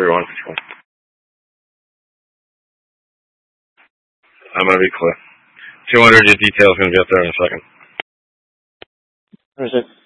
3-1. I'm going to be clear. 200, your detail's going to be up there in a second. Understood.